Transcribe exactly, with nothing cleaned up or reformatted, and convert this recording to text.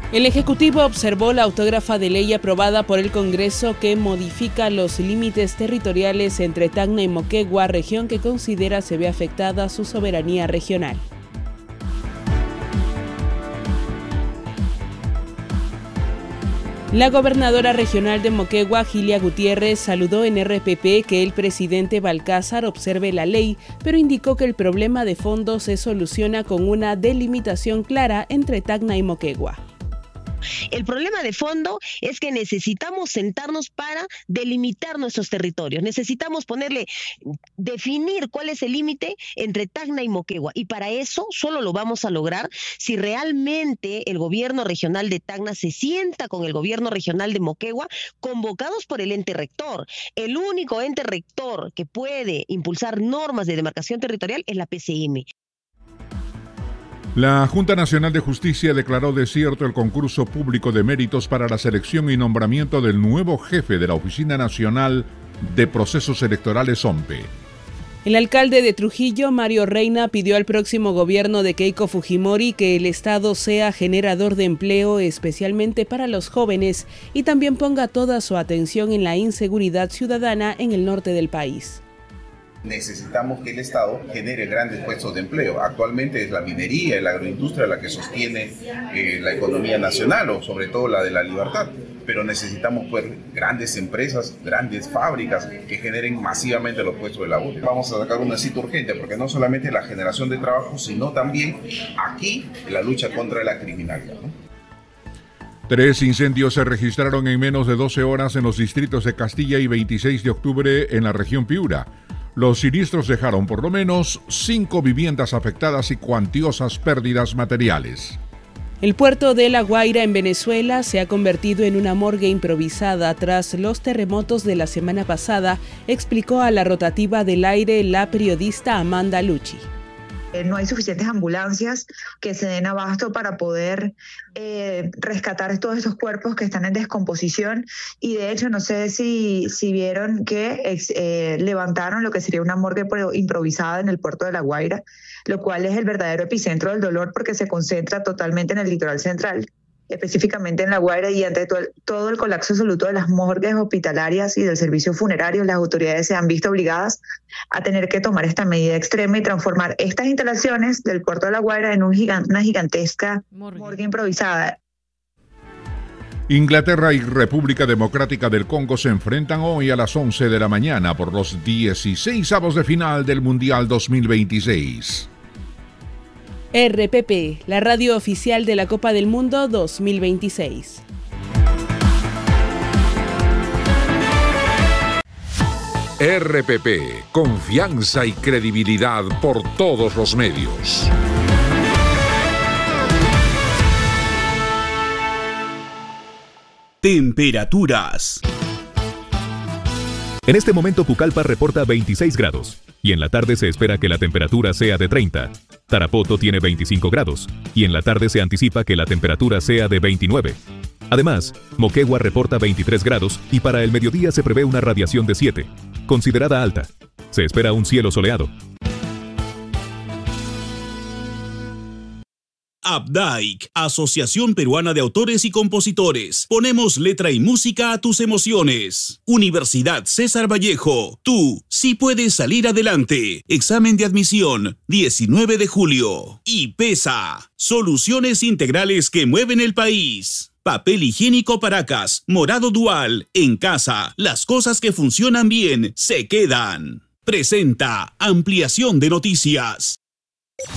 El Ejecutivo observó la autógrafa de ley aprobada por el Congreso que modifica los límites territoriales entre Tacna y Moquegua, región que considera se ve afectada su soberanía regional. La gobernadora regional de Moquegua, Gilia Gutiérrez, saludó en R P P que el presidente Balcázar observe la ley, pero indicó que el problema de fondo se soluciona con una delimitación clara entre Tacna y Moquegua. El problema de fondo es que necesitamos sentarnos para delimitar nuestros territorios. Necesitamos ponerle, definir cuál es el límite entre Tacna y Moquegua. Y para eso solo lo vamos a lograr si realmente el gobierno regional de Tacna se sienta con el gobierno regional de Moquegua, convocados por el ente rector. El único ente rector que puede impulsar normas de demarcación territorial es la P C M. La Junta Nacional de Justicia declaró desierto el concurso público de méritos para la selección y nombramiento del nuevo jefe de la Oficina Nacional de Procesos Electorales, O M P E. El alcalde de Trujillo, Mario Reina, pidió al próximo gobierno de Keiko Fujimori que el Estado sea generador de empleo, especialmente para los jóvenes, y también ponga toda su atención en la inseguridad ciudadana en el norte del país. Necesitamos que el Estado genere grandes puestos de empleo. Actualmente es la minería y la agroindustria la que sostiene eh, la economía nacional, o sobre todo la de la libertad. Pero necesitamos pues, grandes empresas, grandes fábricas que generen masivamente los puestos de labor. Vamos a sacar una cita urgente, porque no solamente la generación de trabajo, sino también aquí la lucha contra la criminalidad, ¿no? Tres incendios se registraron en menos de doce horas en los distritos de Castilla y veintiséis de octubre en la región Piura. Los siniestros dejaron por lo menos cinco viviendas afectadas y cuantiosas pérdidas materiales. El puerto de La Guaira en Venezuela se ha convertido en una morgue improvisada tras los terremotos de la semana pasada, explicó a la rotativa del aire la periodista Amanda Lucci. No hay suficientes ambulancias que se den abasto para poder eh, rescatar todos estos cuerpos que están en descomposición, y de hecho no sé si, si vieron que ex, eh, levantaron lo que sería una morgue improvisada en el puerto de La Guaira, lo cual es el verdadero epicentro del dolor porque se concentra totalmente en el litoral central, específicamente en La Guaira, y ante todo el, todo el colapso absoluto de las morgues hospitalarias y del servicio funerario, las autoridades se han visto obligadas a tener que tomar esta medida extrema y transformar estas instalaciones del puerto de La Guaira en un gigan, una gigantesca morgue. morgue improvisada. Inglaterra y República Democrática del Congo se enfrentan hoy a las once de la mañana por los dieciseisavos de final del Mundial dos mil veintiséis. R P P, la radio oficial de la Copa del Mundo dos mil veintiséis. R P P, confianza y credibilidad por todos los medios. Temperaturas. En este momento Pucallpa reporta veintiséis grados y en la tarde se espera que la temperatura sea de treinta. Tarapoto tiene veinticinco grados y en la tarde se anticipa que la temperatura sea de veintinueve. Además, Moquegua reporta veintitrés grados y para el mediodía se prevé una radiación de siete, considerada alta. Se espera un cielo soleado. Updike, Asociación Peruana de Autores y Compositores. Ponemos letra y música a tus emociones. Universidad César Vallejo. Tú sí puedes salir adelante. Examen de admisión, diecinueve de julio. Y PESA, soluciones integrales que mueven el país. Papel higiénico Paracas, morado dual. En casa, las cosas que funcionan bien se quedan. Presenta ampliación de noticias.